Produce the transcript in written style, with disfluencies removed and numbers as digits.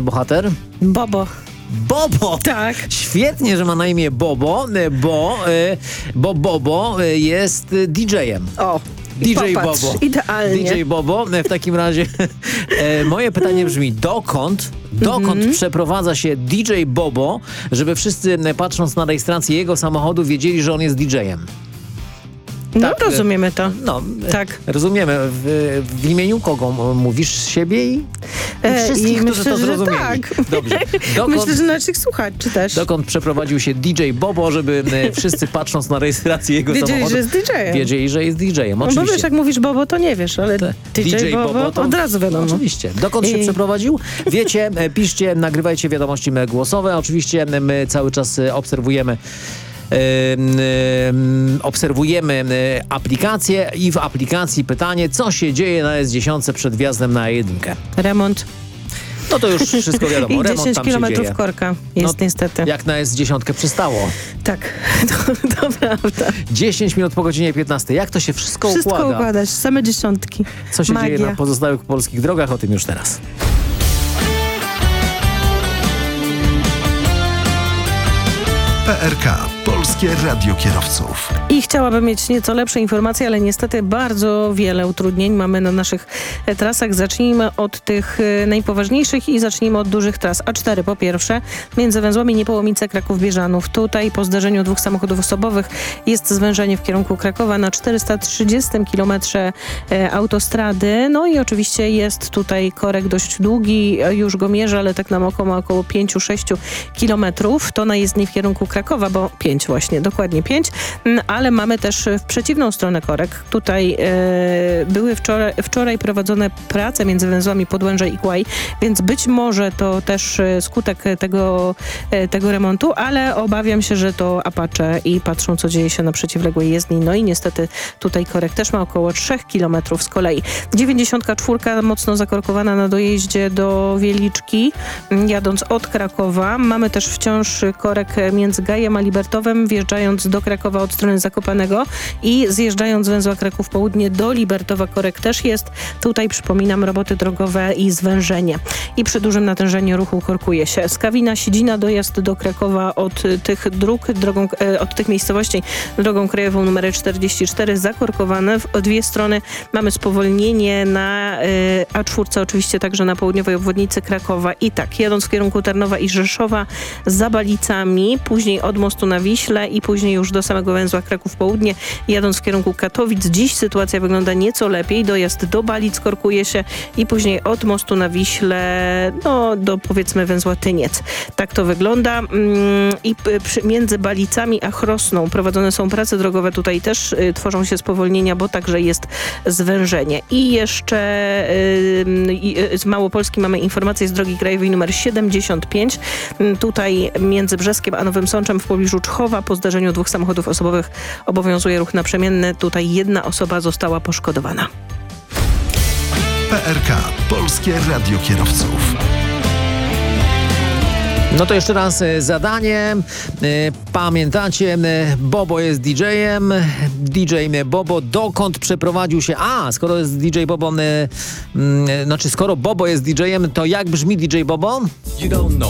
bohater? Bobo. Bobo! Tak. Świetnie, że ma na imię Bobo, bo Bobo jest DJ-em. O, DJ popatrz, Bobo. idealnie. DJ Bobo. W takim razie moje pytanie brzmi, dokąd przeprowadza się DJ Bobo, żeby wszyscy patrząc na rejestrację jego samochodu wiedzieli, że on jest DJ-em? No, Tak, rozumiemy to. No, tak. Rozumiemy. W imieniu kogo? Mówisz siebie i wszystkich, którzy to zrozumieli. Tak. Dobrze. Myślę, że naszych słuchaczy też. Dokąd przeprowadził się DJ Bobo, żeby wszyscy patrząc na rejestrację jego samochodu że jest DJ-em. wiedzieli, że jest DJ-em. Oczywiście. No bo wiesz, jak mówisz Bobo, to nie wiesz, ale DJ Bobo to od razu wiadomo. Oczywiście. Dokąd się przeprowadził? Wiecie, piszcie, nagrywajcie wiadomości głosowe. Oczywiście my cały czas obserwujemy aplikację i w aplikacji pytanie, co się dzieje na S10 przed wjazdem na E1. Remont. No to już wszystko wiadomo. I Remont 10 tam się kilometrów dzieje. korka jest niestety. Jak na S10 przystało. Tak, to prawda. 10 minut po godzinie 15. Jak to się wszystko układa? układasz, same dziesiątki. Co się Magia. dzieje na pozostałych polskich drogach? O tym już teraz. PRK. Polskie Radio Kierowców. I chciałabym mieć nieco lepsze informacje, ale niestety bardzo wiele utrudnień mamy na naszych trasach. Zacznijmy od tych najpoważniejszych i zacznijmy od dużych tras. A4 po pierwsze, między węzłami Niepołomice, Kraków-Bieżanów. Tutaj po zderzeniu dwóch samochodów osobowych jest zwężenie w kierunku Krakowa na 430 km autostrady. No i oczywiście jest tutaj korek dość długi, już go mierzę, ale tak na oko ma około 5-6 km. To na jezdni w kierunku Krakowa, bo 5 właśnie, dokładnie 5, ale mamy też w przeciwną stronę korek. Tutaj były wczoraj prowadzone prace między węzłami Podłęże i Kłaj, więc być może to też skutek tego remontu, ale obawiam się, że to Apache i patrzą, co dzieje się na przeciwległej jezdni. No i niestety tutaj korek też ma około 3 km z kolei. 94 mocno zakorkowana na dojeździe do Wieliczki, jadąc od Krakowa. Mamy też wciąż korek między Gajem a Libertowem, wjeżdżając do Krakowa od strony Zakopanego i zjeżdżając z węzła Kraków Południe do Libertowa korek też jest. Tutaj przypominam roboty drogowe i zwężenie. I przy dużym natężeniu ruchu korkuje się. Skawina, Siedzina, dojazd do Krakowa od tych dróg, od tych miejscowości drogą krajową numer 44 zakorkowane w dwie strony. Mamy spowolnienie na A4, oczywiście także na południowej obwodnicy Krakowa. I tak, jadąc w kierunku Tarnowa i Rzeszowa za Balicami, później od mostu na Wiśle i później już do samego węzła Kraków Południe, jadąc w kierunku Katowic. Dziś sytuacja wygląda nieco lepiej. Dojazd do Balic korkuje się i później od mostu na Wiśle do powiedzmy węzła Tyniec. Tak to wygląda. I między Balicami a Chrosną prowadzone są prace drogowe. Tutaj też tworzą się spowolnienia, bo także jest zwężenie. I jeszcze z Małopolski mamy informację z drogi krajowej numer 75. Tutaj między Brzeskiem a Nowym Sączem w pobliżu Czchowa po zdarzeniu dwóch samochodów osobowych obowiązuje ruch naprzemienny. Tutaj jedna osoba została poszkodowana. PRK. Polskie Radio Kierowców. No to jeszcze raz zadanie. Pamiętacie, Bobo jest DJ-em. DJ Bobo dokąd przeprowadził się? Skoro jest DJ Bobo, skoro Bobo jest DJ-em, to jak brzmi DJ Bobo?